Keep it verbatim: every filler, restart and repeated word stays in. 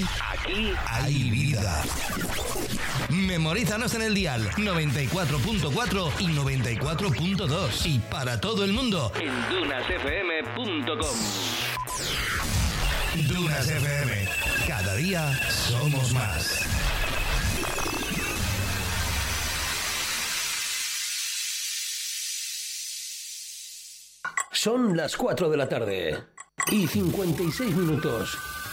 aquí hay vida. Memorízanos en el dial noventa y cuatro punto cuatro y noventa y cuatro punto dos y para todo el mundo en dunas f m punto com. Dunas F M. Cada día somos más. Son las cuatro de la tarde y cincuenta y seis minutos.